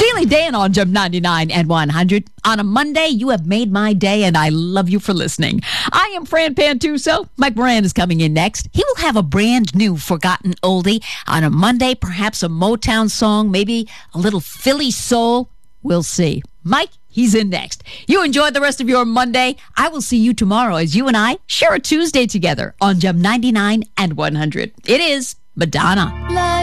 Steely Dan on Gem 99 and 100. On a Monday, you have made my day, and I love you for listening. I am Fran Pantuso. Mike Moran is coming in next. He will have a brand new forgotten oldie. On a Monday, perhaps a Motown song, maybe a little Philly soul. We'll see. Mike, he's in next. You enjoy the rest of your Monday. I will see you tomorrow as you and I share a Tuesday together on Gem 99 and 100. It is Madonna.